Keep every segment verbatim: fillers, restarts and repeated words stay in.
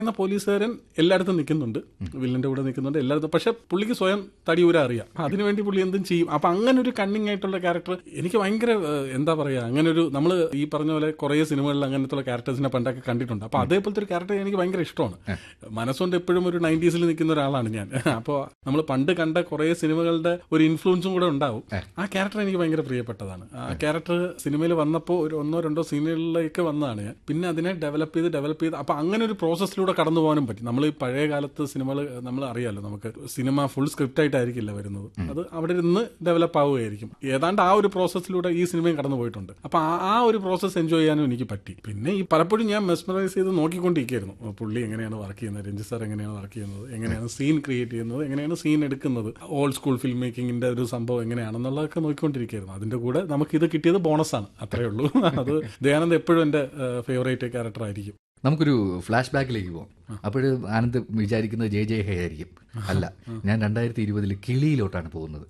എന്ന പോലീസുകാരൻ എല്ലായിടത്തും നിൽക്കുന്നുണ്ട്, വില്ലന്റെ കൂടെ നിൽക്കുന്നുണ്ട് എല്ലായിടത്തും. പക്ഷെ പുള്ളിക്ക് സ്വയം തടിയൂര അറിയാം, അതിനുവേണ്ടി പുള്ളി എന്തും ചെയ്യും. അപ്പൊ അങ്ങനെ ഒരു കണ്ണിങ് ആയിട്ടുള്ള ക്യാരക്ടർ എനിക്ക് ഭയങ്കര എന്താ പറയാ, അങ്ങനെ ഒരു നമ്മൾ ഈ പറഞ്ഞ പോലെ കുറെ സിനിമകളിൽ അങ്ങനത്തെ ക്യാരക്ടേഴ്സിനെ പണ്ടൊക്കെ കണ്ടിട്ടുണ്ട്. അപ്പൊ അതേപോലത്തെ ഒരു ക്യാരക്ടർ എനിക്ക് ഭയങ്കര ഇഷ്ടമാണ്. മനസ്സുകൊണ്ട് എപ്പോഴും ഒരു നയൻറ്റീസിൽ നിൽക്കുന്ന ഒരാളാണ് ഞാൻ. അപ്പോൾ നമ്മൾ പണ്ട് കണ്ട കുറെ സിനിമകളുടെ ഒരു ഇൻഫ്ലുവൻസും കൂടെ ഉണ്ടാവും. ആ ക്യാരക്ടർ എനിക്ക് ഭയങ്കര പ്രിയപ്പെട്ടതാണ്. ആ ക്യാരക്ടർ സിനിമയിൽ വന്നപ്പോൾ ഒരു ഒന്നോ രണ്ടോ സീനുകളിലേക്ക് വന്നതാണ് ഞാൻ. പിന്നെ അതിനെ ഡെവലപ്പ് ചെയ്ത് ഡെവലപ്പ് ചെയ്ത് അപ്പൊ അങ്ങനെ ഒരു പ്രോസസ്സിലൂടെ കടന്നു പോകാനും പറ്റും. നമ്മൾ ഈ പഴയ കാലത്ത് സിനിമകൾ നമ്മൾ അറിയാലോ, നമുക്ക് സിനിമ ഫുൾ സ്ക്രിപ്റ്റ് ആയിട്ടായിരിക്കില്ല വരുന്നത്, അത് അവിടെ ഇരുന്ന് ഡെവലപ്പ് ആവുകയായിരിക്കും. ഏതാണ്ട് ആ ഒരു പ്രോസസ്സിലൂടെ ഈ സിനിമയും കടന്നു പോയിട്ടുണ്ട്. അപ്പൊ ആ ഒരു പ്രോസസ്സ് എൻജോയ് ചെയ്യാനും എനിക്ക് പറ്റി. പിന്നെ ഈ പലപ്പോഴും ഞാൻ മെസ്മറൈസ് ചെയ്ത് നോക്കിക്കൊണ്ടിരിക്കുകയായിരുന്നു, പുള്ളി എങ്ങനെയാണ് വർക്ക് ചെയ്യുന്നത്, രഞ്ജിത്ത് സാർ എങ്ങനെയാണ് വർക്ക് ചെയ്യുന്നത്, എങ്ങനെയാണ് സീൻ ക്രിയേറ്റ് ചെയ്യുന്നത്, എങ്ങനെയാണ് സീൻ എടുക്കുന്നത്, ഓൾഡ് സ്കൂൾ ഫിലിം മേക്കിങ്ങിന്റെ ഒരു സംഭവം എങ്ങനെയാണെന്നുള്ളതൊക്കെ നോക്കിക്കൊണ്ടിരിക്കുകയായിരുന്നു. അതിന്റെ കൂടെ നമുക്ക് ഇത് കിട്ടിയത് ബോണസാണ്, അത്രേ ഉള്ളൂ. അത് ദയാനന്ദ് എപ്പോഴും എന്റെ ഫേവറേറ്റ് ക്യാരക്ടർ ആയിരിക്കും. നമുക്കൊരു ഫ്ലാഷ് ബാക്കിലേക്ക് പോകാം. അപ്പോഴും ആനന്ദ് വിചാരിക്കുന്നത് ജെ ജെ ഹേ ആയിരിക്കും. അല്ല, ഞാൻ രണ്ടായിരത്തി ഇരുപതിൽ കിളിയിലോട്ടാണ് പോകുന്നത്.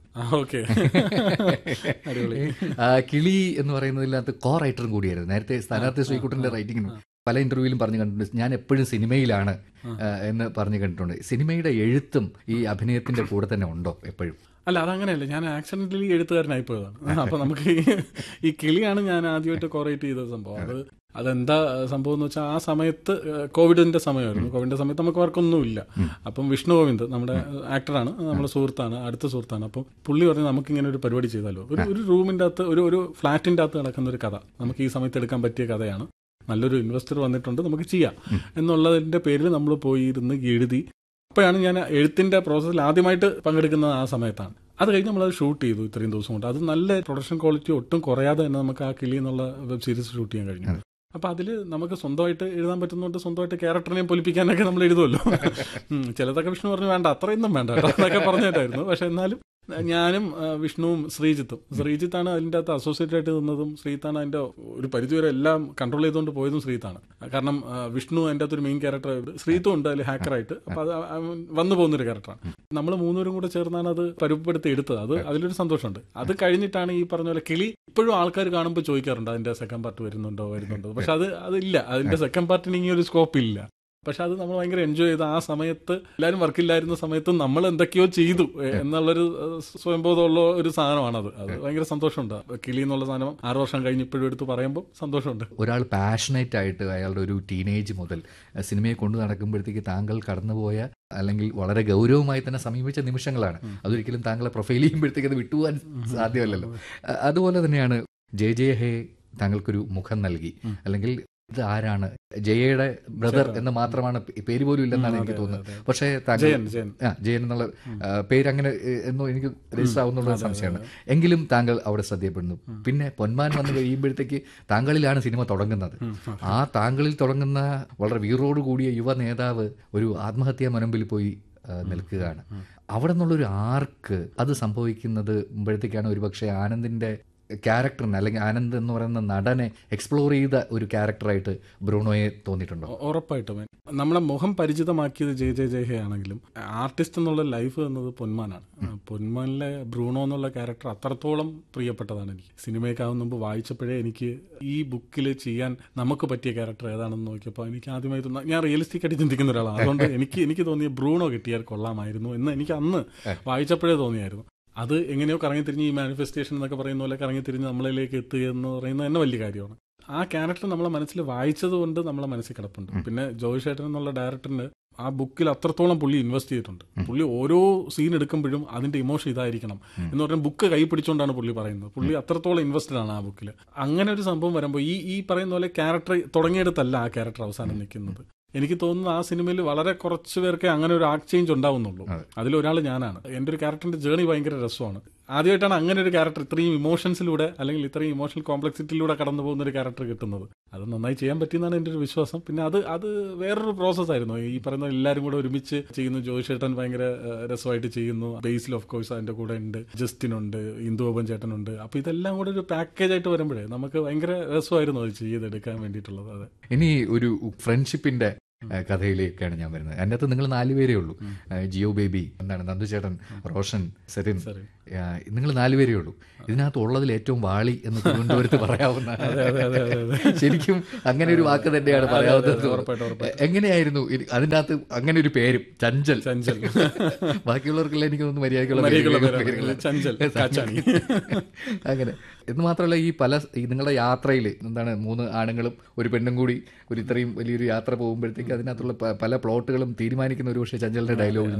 കിളി എന്ന് പറയുന്നതിനകത്ത് കോ റൈറ്ററും കൂടിയായിരുന്നു. നേരത്തെ സ്ഥാനാർത്ഥി ശ്രീകുട്ടന്റെ റൈറ്റിംഗിനും പല ഇന്റർവ്യൂവിലും പറഞ്ഞു കണ്ടിട്ടുണ്ട്. ഞാൻ എപ്പോഴും സിനിമയിലാണ് എന്ന് പറഞ്ഞു കണ്ടിട്ടുണ്ട്. സിനിമയുടെ എഴുത്തും ഈ അഭിനയത്തിന്റെ കൂടെ തന്നെ ഉണ്ടോ എപ്പോഴും? അല്ല, അതങ്ങനെയല്ല, ഞാൻ ആക്സിഡന്റലി എഴുത്തുകാരനായിപ്പോയതാണ്. അപ്പൊ നമുക്ക് ഈ കിളിയാണ് ഞാൻ ആദ്യമായിട്ട് കോറേറ്റ് ചെയ്ത സംഭവം. അത് അതെന്താ സംഭവം എന്ന് വെച്ചാൽ, ആ സമയത്ത് കോവിഡിന്റെ സമയമായിരുന്നു. കോവിഡിന്റെ സമയത്ത് നമുക്ക് വർക്കൊന്നുമില്ല. അപ്പം വിഷ്ണു ഗോവിന്ദ് നമ്മുടെ ആക്ടറാണ്, നമ്മുടെ സുഹൃത്താണ്, അടുത്ത സുഹൃത്താണ്. അപ്പം പുള്ളി പറഞ്ഞ് നമുക്കിങ്ങനെ ഒരു പരിപാടി ചെയ്താലോ, ഒരു ഒരു റൂമിന്റെ അകത്ത് ഒരു ഒരു ഫ്ലാറ്റിന്റെ അകത്ത് നടക്കുന്ന ഒരു കഥ നമുക്ക് ഈ സമയത്ത് എടുക്കാൻ പറ്റിയ കഥയാണ്, നല്ലൊരു ഇൻവെസ്റ്റർ വന്നിട്ടുണ്ട്, നമുക്ക് ചെയ്യാം എന്നുള്ളതിന്റെ പേരിൽ നമ്മൾ പോയി ഇരുന്ന് എഴുതി. അപ്പോഴാണ് ഞാൻ എഴുത്തിന്റെ പ്രോസസ്സിൽ ആദ്യമായിട്ട് പങ്കെടുക്കുന്നത്. ആ സമയത്താണ്. അത് കഴിഞ്ഞ് നമ്മളത് ഷൂട്ട് ചെയ്തു ഇത്രയും ദിവസം കൊണ്ട്. അത് നല്ല പ്രൊഡക്ഷൻ ക്വാളിറ്റി ഒട്ടും കുറയാതെ തന്നെ നമുക്ക് ആ കിളി എന്നുള്ള വെബ് സീരീസ് ഷൂട്ട് ചെയ്യാൻ കഴിഞ്ഞു. അപ്പൊ അതിൽ നമുക്ക് സ്വന്തമായിട്ട് എഴുതാൻ പറ്റുന്നതുകൊണ്ട് സ്വന്തമായിട്ട് ക്യാരക്ടറിനെയും പൊലിപ്പിക്കാനൊക്കെ നമ്മൾ എഴുതുമല്ലോ. ചിലതൊക്കെ വിഷ്ണു പറഞ്ഞു വേണ്ട, അത്രയൊന്നും വേണ്ട എന്നൊക്കെ പറഞ്ഞിട്ടായിരുന്നു. പക്ഷെ എന്നാലും ഞാനും വിഷ്ണുവും ശ്രീജിത്തും ശ്രീജിത്താണ് അതിൻ്റെ അകത്ത് അസോസിയേറ്റ് ആയിട്ട് നിന്നതും, ശ്രീജിത്താണ് അതിന്റെ ഒരു പരിധിവരെ എല്ലാം കൺട്രോൾ ചെയ്തുകൊണ്ട് പോയതും ശ്രീജിത്താണ്. കാരണം വിഷ്ണു അതിൻ്റെ അകത്ത് ഒരു മെയിൻ ക്യാരക്ടർ, ശ്രീജിത്തും ഉണ്ട് അതിൽ ഹാക്കറായിട്ട്. അപ്പൊ അത് വന്നു പോകുന്നൊരു ക്യാരക്ടറാണ്. നമ്മൾ മൂന്നുപേരും കൂടെ ചേർന്നാണ് അത് പരുപ്പെടുത്തി എടുത്തത്. അത് അതിലൊരു സന്തോഷമുണ്ട്. അത് കഴിഞ്ഞിട്ടാണ് ഈ പറഞ്ഞ പോലെ കിളി ഇപ്പോഴും ആൾക്കാർ കാണുമ്പോൾ ചോദിക്കാറുണ്ട് അതിന്റെ സെക്കൻഡ് പാർട്ട് വരുന്നുണ്ടോ വരുന്നുണ്ടോ പക്ഷെ അത് അതില്ല, അതിന്റെ സെക്കൻഡ് പാർട്ടിന് ഇനി ഒരു സ്കോപ്പ് ഇല്ല. പക്ഷെ അത് നമ്മൾ ഭയങ്കര എൻജോയ് ചെയ്ത്, ആ സമയത്ത് എല്ലാവരും വർക്കില്ലായിരുന്ന സമയത്ത് നമ്മൾ എന്തൊക്കെയോ ചെയ്തു എന്നുള്ളൊരു സ്വയംബോധമുള്ള ഒരു സാധനമാണത്. അത് ഭയങ്കര സന്തോഷമുണ്ട്. കിളി എന്നുള്ള സാധനം ആറു വർഷം കഴിഞ്ഞ് ഇപ്പോഴും എടുത്ത് പറയുമ്പോൾ സന്തോഷമുണ്ട്. ഒരാൾ പാഷനേറ്റ് ആയിട്ട് അയാളുടെ ഒരു ടീനേജ് മുതൽ സിനിമയെ കൊണ്ടു നടക്കുമ്പോഴത്തേക്ക് താങ്കൾ കടന്നുപോയ അല്ലെങ്കിൽ വളരെ ഗൗരവമായി തന്നെ സമീപിച്ച നിമിഷങ്ങളാണ്. അതൊരിക്കലും താങ്കളെ പ്രൊഫൈൽ ചെയ്യുമ്പോഴത്തേക്ക് അത് വിട്ടുപോകാൻ സാധ്യമല്ലല്ലോ. അതുപോലെ തന്നെയാണ് ജെ ജെ ഹേ താങ്കൾക്കൊരു മുഖം നൽകി. അല്ലെങ്കിൽ ഇത് ആരാണ്, ജയയുടെ ബ്രദർ എന്ന് മാത്രമാണ്, പേര് പോലും ഇല്ലെന്നാണ് എനിക്ക് തോന്നുന്നത്. പക്ഷേ താങ്കൾ ജയൻ എന്നുള്ള പേര് അങ്ങനെ എന്നോ എനിക്ക് രജിസ്റ്റർ ആവുന്നുള്ള സംശയമാണ്. എങ്കിലും താങ്കൾ അവിടെ ശ്രദ്ധയപ്പെടുന്നു. പിന്നെ പൊന്മാൻ വന്ന് കഴിയുമ്പോഴത്തേക്ക് താങ്കളിലാണ് സിനിമ തുടങ്ങുന്നത്. ആ താങ്കളിൽ തുടങ്ങുന്ന വളരെ വീറോട് കൂടിയ യുവ നേതാവ് ഒരു ആത്മഹത്യാ മുനമ്പിൽ പോയി നിൽക്കുകയാണ്. അവിടെ നിന്നുള്ളൊരു ആർക്ക് അത് സംഭവിക്കുന്നത് മ്പോഴത്തേക്കാണ് ഒരുപക്ഷെ ആനന്ദിന്റെ ക്യാരക്ടറിന് അല്ലെങ്കിൽ ആനന്ദ് എന്ന് പറയുന്ന നടനെ എക്സ്പ്ലോർ ചെയ്ത ഒരു ക്യാരക്ടറായിട്ട് ബ്രൂണോയെ തോന്നിയിട്ടുണ്ടോ? ഉറപ്പായിട്ടും. നമ്മളെ മുഖം പരിചിതമാക്കിയത് ജെ ജെ ജെ ഹേ ആണെങ്കിലും ആർട്ടിസ്റ്റ് എന്നുള്ള ലൈഫ് എന്നത് പൊന്മാനാണ്. പൊന്മാനിലെ ബ്രൂണോ എന്നുള്ള ക്യാരക്ടർ അത്രത്തോളം പ്രിയപ്പെട്ടതാണ് എനിക്ക്. സിനിമയൊക്കെ ആവുന്ന മുമ്പ് വായിച്ചപ്പോഴേ എനിക്ക് ഈ ബുക്കിൽ ചെയ്യാൻ നമുക്ക് പറ്റിയ ക്യാരക്ടർ ഏതാണെന്ന് നോക്കിയപ്പോൾ എനിക്ക് ആദ്യമായി തോന്നുന്നു, ഞാൻ റിയലിസ്റ്റിക് ആയിട്ട് ചിന്തിക്കുന്ന ഒരാളാണ്. അതുകൊണ്ട് എനിക്ക് എനിക്ക് തോന്നിയ ബ്രൂണോ കിട്ടിയാൽ കൊള്ളാമായിരുന്നു എന്ന് എനിക്ക് അന്ന് വായിച്ചപ്പോഴേ തോന്നിയായിരുന്നു. അത് എങ്ങനെയോ കറങ്ങിത്തിരിഞ്ഞ് ഈ മാനിഫെസ്റ്റേഷൻ എന്നൊക്കെ പറയുന്ന പോലെ കറങ്ങിത്തിരിഞ്ഞ് നമ്മളിലേക്ക് എത്തുക എന്ന് പറയുന്നത് തന്നെ വലിയ കാര്യമാണ്. ആ ക്യാരക്ടർ നമ്മളെ മനസ്സിൽ വായിച്ചത് കൊണ്ട് നമ്മളെ മനസ്സിൽ കിടപ്പുണ്ട്. പിന്നെ ജോയ് ഷേട്ടൻ എന്നുള്ള ഡയറക്ടറിന് ആ ബുക്കിൽ അത്രത്തോളം പുള്ളി ഇൻവെസ്റ്റ് ചെയ്തിട്ടുണ്ട്. പുള്ളി ഓരോ സീൻ എടുക്കുമ്പോഴും അതിന്റെ ഇമോഷൻ ഇതായിരിക്കണം എന്ന് പറഞ്ഞാൽ ബുക്ക് കൈ പിടിച്ചുകൊണ്ടാണ് പുള്ളി പറയുന്നത്. പുള്ളി അത്രത്തോളം ഇൻവെസ്റ്റഡ് ആണ് ആ ബുക്കിൽ. അങ്ങനെ ഒരു സംഭവം വരുമ്പോൾ ഈ ഈ പറയുന്ന പോലെ ക്യാരക്ടർ തുടങ്ങിയെടുത്തല്ല ആ ക്യാരക്ടർ അവസാനം നിൽക്കുന്നത്. എനിക്ക് തോന്നുന്നു ആ സിനിമയിൽ വളരെ കുറച്ച് പേർക്ക് അങ്ങനെ ഒരു ആക്ട് ചേഞ്ച് ഉണ്ടാവുന്നുള്ളൂ. അതിലൊരാൾ ഞാനാണ്. എൻ്റെ ഒരു ക്യാരക്ടറിന്റെ ജേർണി ഭയങ്കര രസമാണ്. ആദ്യമായിട്ടാണ് അങ്ങനെ ഒരു ക്യാരക്ടർ ഇത്രയും ഇമോഷൻസിലൂടെ അല്ലെങ്കിൽ ഇത്രയും ഇമോഷണൽ കോംപ്ലക്സിറ്റിയിലൂടെ കടന്നു പോകുന്ന ഒരു ക്യാരക്ടർ കിട്ടുന്നത്. അത് നന്നായി ചെയ്യാൻ പറ്റിയെന്നാണ് എൻ്റെ ഒരു വിശ്വാസം. പിന്നെ അത് അത് വേറൊരു പ്രോസസ് ആയിരുന്നു. ഈ പറയുന്ന എല്ലാവരും കൂടെ ഒരുമിച്ച് ചെയ്യുന്നു. ജോയ് ചേട്ടൻ ഭയങ്കര രസമായിട്ട് ചെയ്യുന്നു. ബേസിൽ ഓഫ് കോഴ്സ് അതിന്റെ കൂടെ ഉണ്ട്, ജസ്റ്റിനുണ്ട്, ഇന്ദുബൻ ചേട്ടനുണ്ട്. അപ്പൊ ഇതെല്ലാം കൂടെ ഒരു പാക്കേജ് ആയിട്ട് വരുമ്പോഴേ നമുക്ക് ഭയങ്കര രസമായിരുന്നു അത് ചെയ്തെടുക്കാൻ വേണ്ടിയിട്ടുള്ളത്. അതെ. ഇനി ഒരു ഫ്രണ്ട്ഷിപ്പിന്റെ കഥയിലേക്കാണ് ഞാൻ വരുന്നത്. അതിൻ്റെ അകത്ത് നിങ്ങൾ നാലുപേരേ ഉള്ളൂ. ജിയോ ബേബി, എന്താണ് നന്ദുചേട്ടൻ, റോഷൻ, സെറിൻ, നിങ്ങൾ നാലുപേരേ ഉള്ളൂ. ഇതിനകത്ത് ഉള്ളതിൽ ഏറ്റവും വാളി എന്ന് തിരുവനന്തപുരത്ത് പറയാവുന്ന, ശരിക്കും അങ്ങനെ ഒരു വാക്ക് തന്നെയാണ് പറയാവുന്നത്. എങ്ങനെയായിരുന്നു അതിൻ്റെ അകത്ത് അങ്ങനെ ഒരു പേരും ചഞ്ചൽ? ചഞ്ചൽ ബാക്കിയുള്ളവർക്കെല്ലാം എനിക്ക് തോന്നുന്നു മര്യാദക്കുള്ള അങ്ങനെ. എന്ന് മാത്രമല്ല, ഈ പല ഈ നിങ്ങളുടെ യാത്രയിൽ എന്താണ് മൂന്ന് ആണുങ്ങളും ഒരു പെണ്ണും കൂടി ഒരു ഇത്രയും വലിയൊരു യാത്ര പോകുമ്പോഴത്തേക്ക് അതിനകത്തുള്ള പല പ്ലോട്ടുകളും തീരുമാനിക്കുന്ന ഒരു പക്ഷേ ചഞ്ചലിന്റെ ഡയലോഗ്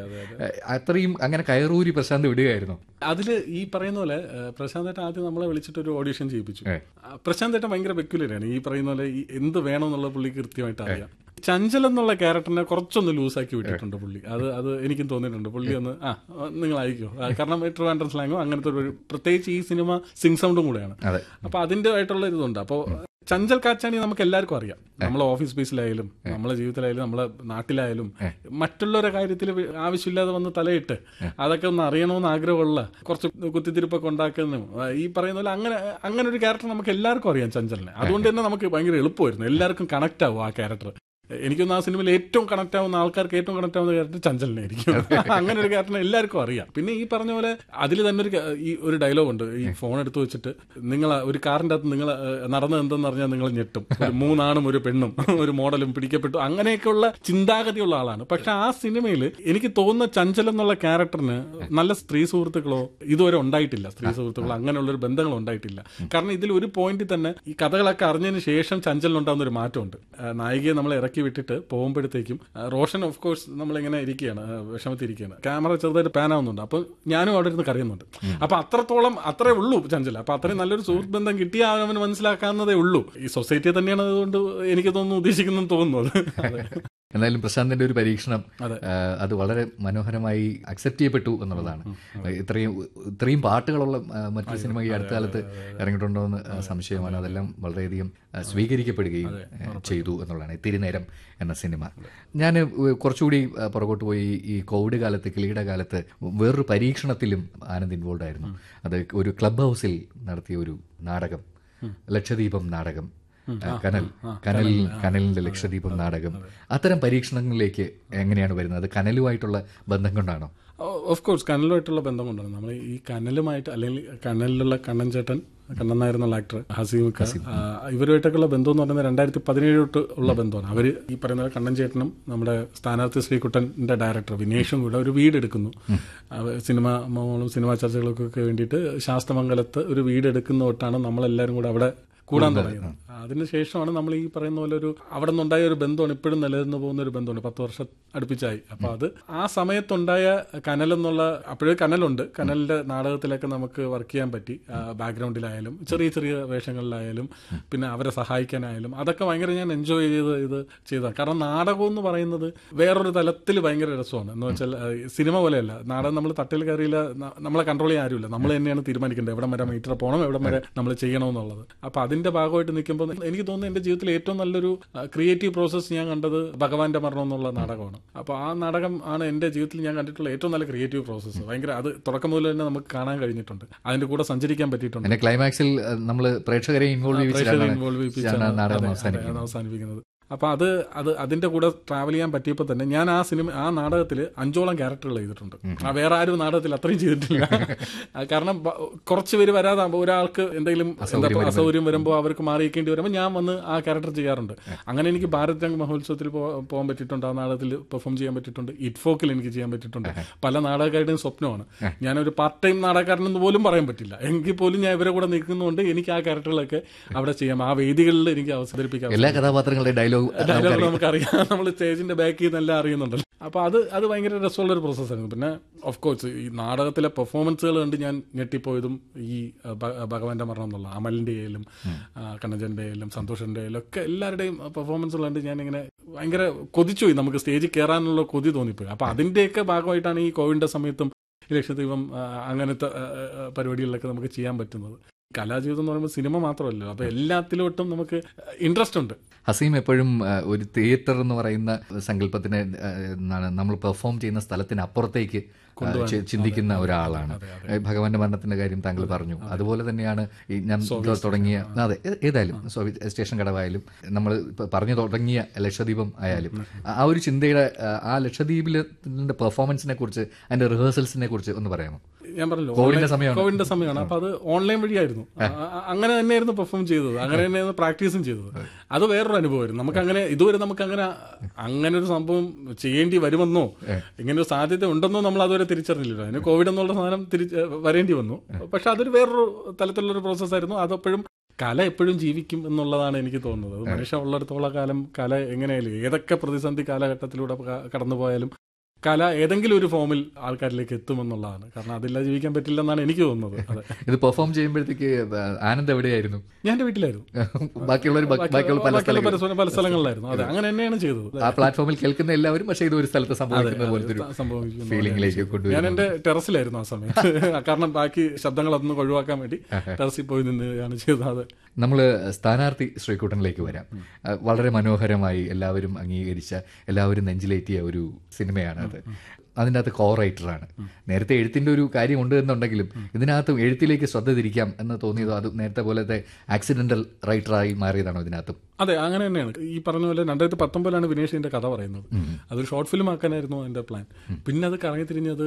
അത്രയും അങ്ങനെ കയറൂരി പ്രശാന്ത് വിടുകയായിരുന്നു. അതിൽ ഈ പറയുന്ന പോലെ പ്രശാന്ത് ഏട്ടൻ ആദ്യം നമ്മളെ വിളിച്ചിട്ട് ഒരു ഓഡിഷൻ ചെയ്യിപ്പിച്ചു. പ്രശാന്ത് ഏട്ടൻ ഭയങ്കര പെക്യുലറാണ്. ഈ പറയുന്ന പോലെ ഈ എന്ത് വേണമെന്നുള്ള പുള്ളി കൃത്യമായിട്ട് അറിയാം. ചഞ്ചൽ എന്നുള്ള ക്യാരക്ടറിനെ കുറച്ചൊന്ന് ലൂസാക്കി വിട്ടിട്ടുണ്ട് പുള്ളി. അത് അത് എനിക്കും തോന്നിയിട്ടുണ്ട്. പുള്ളി ഒന്ന് ആ നിങ്ങൾ അയക്കോ, കാരണം ട്രിവാൻഡ്രം സ്ലാങ്ങോ അങ്ങനത്തെ ഒരു, പ്രത്യേകിച്ച് ഈ സിനിമ സിംഗ് സൗണ്ടും കൂടെയാണ്. അപ്പൊ അതിന്റെ ആയിട്ടുള്ള ഇതുണ്ട്. അപ്പോൾ ചഞ്ചൽ കാച്ചാണി നമുക്ക് എല്ലാവർക്കും അറിയാം. നമ്മളെ ഓഫീസ് സ്പേസിലായാലും നമ്മളെ ജീവിതത്തിലായാലും നമ്മളെ നാട്ടിലായാലും മറ്റുള്ളവരുടെ കാര്യത്തിൽ ആവശ്യമില്ലാതെ വന്ന് തലയിട്ട് അതൊക്കെ ഒന്ന് അറിയണമെന്ന് ആഗ്രഹമുള്ള കുറച്ച് കുത്തിത്തിരിപ്പൊക്കെ ഉണ്ടാക്കുന്നു. ഈ പറയുന്ന പോലെ അങ്ങനെ അങ്ങനെ ഒരു ക്യാരക്ടർ നമുക്ക് എല്ലാവർക്കും അറിയാം ചഞ്ചലിനെ. അതുകൊണ്ട് തന്നെ നമുക്ക് ഭയങ്കര എളുപ്പമായിരുന്നു, എല്ലാവർക്കും കണക്ട് ആവും ആ ക്യാരക്ടർ. എനിക്കൊന്ന് ആ സിനിമയിൽ ഏറ്റവും കണക്ട് ആവുന്ന ആൾക്കാർക്ക് ഏറ്റവും കണക്ട് ആവുന്ന ക്യാരക്ടർ ചഞ്ചലിനെ ആയിരിക്കും. അങ്ങനെ ഒരു ക്യാരക്ടറിനെ എല്ലാവർക്കും അറിയാം. പിന്നെ ഈ പറഞ്ഞ പോലെ അതിൽ തന്നെ ഒരു ഈ ഒരു ഡയലോഗ് ഉണ്ട്. ഈ ഫോൺ എടുത്ത് വെച്ചിട്ട് നിങ്ങൾ ഒരു കാറിന്റെ അകത്ത് നിങ്ങൾ നടന്നത് എന്തെന്ന് പറഞ്ഞാൽ നിങ്ങൾ ഞെട്ടും. ഒരു മൂന്നാണും ഒരു പെണ്ണും ഒരു മോഡലും പിടിക്കപ്പെട്ടു, അങ്ങനെയൊക്കെയുള്ള ചിന്താഗതിയുള്ള ആളാണ്. പക്ഷെ ആ സിനിമയിൽ എനിക്ക് തോന്നുന്ന ചഞ്ചൽ എന്നുള്ള ക്യാരക്ടറിന് നല്ല സ്ത്രീ സുഹൃത്തുക്കളോ ഇതുവരെ ഉണ്ടായിട്ടില്ല. സ്ത്രീ സുഹൃത്തുക്കളോ അങ്ങനെയുള്ളൊരു ബന്ധങ്ങളോ ഉണ്ടായിട്ടില്ല. കാരണം ഇതിൽ ഒരു പോയിന്റിൽ തന്നെ ഈ കഥകളൊക്കെ അറിഞ്ഞതിന് ശേഷം ചഞ്ചലിനുണ്ടാകുന്ന ഒരു മാറ്റമുണ്ട്. നായികയെ നമ്മളെ ഇറക്കി വിട്ടിട്ട് പോകുമ്പോഴത്തേക്കും റോഷൻ ഓഫ് കോഴ്സ് നമ്മളിങ്ങനെ ഇരിക്കുകയാണ്, വിഷമത്തിരിക്കുകയാണ്, ക്യാമറ ചെറുതായിട്ട് പാൻ ആവുന്നുണ്ട്. അപ്പൊ ഞാനും അവിടെ ഇരുന്ന് കരയുന്നുണ്ട്. അപ്പൊ അത്രത്തോളം അത്രേ ഉള്ളൂ ചഞ്ചൽ. അപ്പൊ അത്രയും നല്ലൊരു സുഹൃത്ത് ബന്ധം കിട്ടിയ അവന് മനസ്സിലാക്കാവുന്നതേ ഉള്ളൂ. ഈ സൊസൈറ്റിയെ തന്നെയാണ് അതുകൊണ്ട് എനിക്ക് തോന്നുന്നു ഉദ്ദേശിക്കുന്നത് തോന്നുന്നത്. എന്തായാലും പ്രശാന്തിന്റെ ഒരു പരീക്ഷണം അത് വളരെ മനോഹരമായി അക്സെപ്റ്റ് ചെയ്യപ്പെട്ടു എന്നുള്ളതാണ്. ഇത്രയും ഇത്രയും പാട്ടുകളുള്ള മറ്റൊരു സിനിമ ഈ അടുത്ത കാലത്ത് ഇറങ്ങിയിട്ടുണ്ടോ എന്ന് സംശയമാണ്. അതെല്ലാം വളരെയധികം സ്വീകരിക്കപ്പെടുകയും ചെയ്തു എന്നുള്ളതാണ് തിരുനേരം എന്ന സിനിമ. ഞാൻ കുറച്ചുകൂടി പുറകോട്ട് പോയി ഈ കോവിഡ് കാലത്ത്, കിളിയുടെ കാലത്ത് വേറൊരു പരീക്ഷണത്തിലും ആനന്ദ് ഇൻവോൾവ് ആയിരുന്നു. അത് ഒരു ക്ലബ് ഹൗസിൽ നടത്തിയ ഒരു നാടകം, ലക്ഷദ്വീപം നാടകം, കനൽ കനൽ കനലിന്റെ ലക്ഷദ്വീപം നാടകം. അത്തരം പരീക്ഷണങ്ങളിലേക്ക് എങ്ങനെയാണ് വരുന്നത്? അത് കനലുമായിട്ടുള്ള ബന്ധം കൊണ്ടാണോ? ഓഫ് കോഴ്സ് കനലുമായിട്ടുള്ള ബന്ധം കൊണ്ടാണ്. നമ്മൾ ഈ കനലുമായിട്ട്, അല്ലെങ്കിൽ കനലിലുള്ള കണ്ണൻ ചേട്ടൻ, കണ്ണൻ നായർ എന്നുള്ള ആക്ടർ, ഹസീമുക്ക, ഇവരുമായിട്ടൊക്കെയുള്ള ബന്ധം എന്ന് പറയുന്നത് രണ്ടായിരത്തി പതിനേഴ് തൊട്ട് ഉള്ള ബന്ധമാണ്. അവർ ഈ പറയുന്ന കണ്ണൻ ചേട്ടനും നമ്മുടെ സ്ഥാനാർത്ഥി ശ്രീകുട്ടന്റെ ഡയറക്ടർ വിനേഷും കൂടെ ഒരു വീടെടുക്കുന്നു. സിനിമ മോളും സിനിമാ ചർച്ചകൾക്കൊക്കെ വേണ്ടിയിട്ട് ശാസ്തമംഗലത്ത് ഒരു വീടെടുക്കുന്ന തൊട്ടാണ് നമ്മളെല്ലാവരും കൂടെ അവിടെ കൂടാൻ തുടങ്ങിയത്. അതിനുശേഷമാണ് നമ്മൾ ഈ പറയുന്ന പോലെ ഒരു അവിടെ നിന്നുണ്ടായ ഒരു ബന്ധമാണ് ഇപ്പോഴും നിലനിന്ന് പോകുന്ന ഒരു ബന്ധമാണ്. പത്ത് വർഷം അടുപ്പിച്ചായി. അപ്പൊ അത് ആ സമയത്തുണ്ടായ കനലെന്നുള്ള, അപ്പോഴേ കനലുണ്ട്, കനലിന്റെ നാടകത്തിലൊക്കെ നമുക്ക് വർക്ക് ചെയ്യാൻ പറ്റി. ബാക്ക്ഗ്രൗണ്ടിലായാലും ചെറിയ ചെറിയ വേഷങ്ങളിലായാലും പിന്നെ അവരെ സഹായിക്കാനായാലും അതൊക്കെ ഭയങ്കര ഞാൻ എൻജോയ് ചെയ്ത് ഇത് ചെയ്തതാണ്. കാരണം നാടകം എന്ന് പറയുന്നത് വേറൊരു തലത്തിൽ ഭയങ്കര രസമാണ്. എന്ന് വെച്ചാൽ സിനിമ പോലെയല്ല. നാടകം നമ്മൾ തട്ടിൽ കയറിയില്ല, നമ്മളെ കൺട്രോൾ ചെയ്യാൻ ആരുമില്ല. നമ്മൾ തന്നെയാണ് തീരുമാനിക്കേണ്ടത് എവിടെ വരെ മീറ്റർ പോകണം, എവിടെ വരെ നമ്മൾ ചെയ്യണമെന്നുള്ളത്. അപ്പൊ അതിന്റെ ഭാഗമായിട്ട് നിൽക്കുമ്പോൾ എനിക്ക് തോന്നുന്നു എന്റെ ജീവിതത്തിൽ ഏറ്റവും നല്ലൊരു ക്രിയേറ്റീവ് പ്രോസസ് ഞാൻ കണ്ടത് ഭഗവാന്റെ മരണം എന്നുള്ള നാടകമാണ്. അപ്പൊ ആ നാടകം ആണ് എന്റെ ജീവിതത്തിൽ ഞാൻ കണ്ടിട്ടുള്ള ഏറ്റവും നല്ല ക്രിയേറ്റീവ് പ്രോസസ്സ്. ഭയങ്കര അത് തുടക്കം മുതൽ തന്നെ നമുക്ക് കാണാൻ കഴിഞ്ഞിട്ടുണ്ട്, അതിന്റെ കൂടെ സഞ്ചരിക്കാൻ പറ്റിയിട്ടുണ്ട്. ക്ലൈമാക്സിൽ നമ്മൾ പ്രേക്ഷകരെ ഇൻവോൾവ് അവസാനിപ്പിക്കുന്നത്. അപ്പൊ അത് അത് അതിന്റെ കൂടെ ട്രാവൽ ചെയ്യാൻ പറ്റിയപ്പോൾ തന്നെ ഞാൻ ആ സിനിമ ആ നാടകത്തിൽ അഞ്ചോളം ക്യാരക്ടറുകൾ ചെയ്തിട്ടുണ്ട്. ആ വേറെ ആരും നാടകത്തിൽ അത്രയും ചെയ്തിട്ടില്ല. കാരണം കുറച്ച് പേര് വരാതെ ഒരാൾക്ക് എന്തെങ്കിലും അസൗകര്യം വരുമ്പോൾ അവർക്ക് മാറിയിരിക്കേണ്ടി വരുമ്പോൾ ഞാൻ വന്ന് ആ ക്യാരക്ടർ ചെയ്യാറുണ്ട്. അങ്ങനെ എനിക്ക് ഭാരത് രംഗ് മഹോത്സവത്തിൽ പോകാൻ പറ്റിയിട്ടുണ്ട്, ആ നാടകത്തിൽ പെർഫോം ചെയ്യാൻ പറ്റിയിട്ടുണ്ട്. ഇറ്റ്ഫോക്കിൽ എനിക്ക് ചെയ്യാൻ പറ്റിയിട്ടുണ്ട്. പല നാടകക്കാരുടെയും സ്വപ്നമാണ്. ഞാനൊരു പാർട്ട് ടൈം നാടകക്കാരനെന്ന് പോലും പറയാൻ പറ്റില്ല. എങ്കിൽ പോലും ഞാൻ ഇവരെ കൂടെ നിൽക്കുന്നതുകൊണ്ട് എനിക്ക് ആ ക്യാരക്ടറുകളൊക്കെ അവിടെ ചെയ്യാം. ആ വേദികളിൽ എനിക്ക് അവതരിപ്പിക്കാം. എല്ലാ കഥാപാത്രങ്ങളുടെ ഡയലോഗ് ഡയലോഗ് നമുക്കറിയാം, നമ്മൾ സ്റ്റേജിന്റെ ബാക്കിൽ നിന്നെല്ലാം അറിയുന്നുണ്ടല്ലോ. അപ്പൊ അത് അത് ഭയങ്കര രസമുള്ള ഒരു പ്രോസസ്സായിരുന്നു. പിന്നെ ഓഫ് കോഴ്സ് ഈ നാടകത്തിലെ പെർഫോമൻസുകൾ കണ്ട് ഞാൻ ഞെട്ടിപ്പോയതും ഈ ഭഗവാന്റെ മരണം എന്നുള്ള അമലിന്റെ ആയാലും കണ്ണജന്റെ ആയാലും സന്തോഷിന്റെ ആയാലും ഒക്കെ എല്ലാവരുടെയും പെർഫോമൻസുകൾ കണ്ട് ഞാൻ ഇങ്ങനെ ഭയങ്കര കൊതിച്ചുപോയി. നമുക്ക് സ്റ്റേജിൽ കയറാനുള്ള കൊതി തോന്നിപ്പോയി. അപ്പൊ അതിന്റെയൊക്കെ ഭാഗമായിട്ടാണ് ഈ കോവിഡിന്റെ സമയത്തും ലക്ഷദ്വീപം അങ്ങനത്തെ പരിപാടികളിലൊക്കെ നമുക്ക് ചെയ്യാൻ പറ്റുന്നത്. കലാജീവിതം എന്ന് പറയുമ്പോൾ സിനിമ മാത്രമല്ല, അപ്പൊ എല്ലാത്തിലോട്ടും നമുക്ക് ഇൻട്രസ്റ്റ് ഉണ്ട്. ഹസീം എപ്പോഴും ആ, ഒരു തിയേറ്റർ എന്ന് പറയുന്ന സങ്കല്പത്തിനെ ആ, എന്താണ് നമ്മൾ പെർഫോം ചെയ്യുന്ന സ്ഥലത്തിന് അപ്പുറത്തേക്ക് ആ, ചി- ചിന്തിക്കുന്ന ഒരാളാണ്. ഭഗവാന്റെ മരണത്തിന്റെ കാര്യം താങ്കൾ പറഞ്ഞു. അതുപോലെ തന്നെയാണ് ഈ ഞാൻ തുടങ്ങിയ അതെ ഏ- ഏതായാലും സോവിയറ്റ് സ്റ്റേഷൻ കടവായാലും നമ്മൾ ഇപ്പൊ പറഞ്ഞു തുടങ്ങിയ ലക്ഷദ്വീപം ആയാലും ആ ഒരു ചിന്തയുടെ ആ, ആ ലക്ഷദ്വീപിലെ പെർഫോമൻസിനെ കുറിച്ച് അതിന്റെ റിഹേഴ്സൽസിനെ കുറിച്ച് ഒന്ന് പറയാമോ? ഞാൻ പറഞ്ഞല്ലോ കോവിഡിന്റെ സമയമാണ്. കോവിഡിന്റെ സമയമാണ്. അപ്പൊ അത് ഓൺലൈൻ വഴിയായിരുന്നു. ആ, ആ, അങ്ങനെ തന്നെയായിരുന്നു പെർഫോം ചെയ്തത്, അങ്ങനെ തന്നെയായിരുന്നു പ്രാക്ടീസും ചെയ്തത്. അത് വേറൊരു അനുഭവമായിരുന്നു. നമുക്ക് അങ്ങനെ ഇതുവരെ നമുക്ക് അങ്ങനെ അങ്ങനെ ഒരു സംഭവം ചെയ്യേണ്ടി വരുമെന്നോ ഇങ്ങനെ ഒരു സാധ്യത ഉണ്ടെന്നോ നമ്മൾ അതുവരെ തിരിച്ചറിഞ്ഞില്ല. അതിന് കോവിഡ് എന്നുള്ള സാധനം തിരിച്ച് വരേണ്ടി വന്നു. പക്ഷെ അതൊരു വേറൊരു തലത്തിലുള്ളൊരു പ്രോസസ്സായിരുന്നു. അതെപ്പോഴും കല എപ്പോഴും ജീവിക്കും എന്നുള്ളതാണ് എനിക്ക് തോന്നുന്നത്. അത് മനുഷ്യ ഉള്ളിടത്തോളം കാലം കല എങ്ങനെയായാലും ഏതൊക്കെ പ്രതിസന്ധി കാലഘട്ടത്തിലൂടെ ക- കടന്നുപോയാലും കല ഏതെങ്കിലും ഒരു ഫോമിൽ ആൾക്കാരിലേക്ക് എത്തുമെന്നുള്ളതാണ്. കാരണം അതില്ലാതെ ജീവിക്കാൻ പറ്റില്ലെന്നാണ് എനിക്ക് തോന്നുന്നത്. അതെ, ഇത് പെർഫോം ചെയ്യുമ്പോഴത്തേക്ക് ആനന്ദ് എവിടെയായിരുന്നു? ഞാൻ എൻ്റെ വീട്ടിലായിരുന്നു. ബാക്കിയുള്ളവർ ബാക്കിയുള്ള പല ബാക്കിയുള്ള സ്ഥലങ്ങളിൽ പല പല സ്ഥലങ്ങളിലായിരുന്നു. അതെ, അങ്ങനെ തന്നെയാണ് ചെയ്തത്. ആ പ്ലാറ്റ്ഫോമിൽ കേൾക്കുന്ന എല്ലാവരും പക്ഷേ ഇത് ഒരു സ്ഥലത്ത് സംഭവിക്കുന്ന പോലത്തെ ഒരു സംഭവിക്കുന്നു. ഫീലിംഗിലേക്ക് ഞാൻ കൊണ്ടുവരും. എന്റെ ടെറസിലായിരുന്നു ആ സമയത്ത്. കാരണം ബാക്കി ശബ്ദങ്ങളൊന്നും ഒഴിവാക്കാൻ വേണ്ടി ടെറസിൽ പോയി നിന്നാണ് ചെയ്തത്. നമ്മൾ സ്ഥാനാർത്ഥി ശ്രീകുട്ടനിലേക്ക് വരാം. അഹ് വളരെ മനോഹരമായി എല്ലാവരും അംഗീകരിച്ച, എല്ലാവരും നെഞ്ചിലേറ്റിയ ഒരു സിനിമയാണ് അത്. അതിൻ്റെ അകത്ത് കോ റൈറ്ററാണ്. നേരത്തെ എഴുത്തിൻ്റെ ഒരു കാര്യം ഉണ്ട് എന്നുണ്ടെങ്കിലും ഇതിനകത്ത് എഴുത്തിലേക്ക് ശ്രദ്ധ തിരിക്കാം എന്ന് തോന്നിയതോ അത് നേരത്തെ പോലത്തെ ആക്സിഡന്റൽ റൈറ്ററായി മാറിയതാണോ ഇതിനകത്തും? അതെ, അങ്ങനെ തന്നെയാണ്. ഈ പറഞ്ഞ പോലെ രണ്ടായിരത്തി പത്തൊമ്പതിലാണ് വിനേഷിന്റെ കഥ പറയുന്നത്. അതൊരു ഷോർട്ട് ഫിലിം ആക്കാനായിരുന്നു എന്റെ പ്ലാൻ. പിന്നെ അത് കറങ്ങി തിരിഞ്ഞത്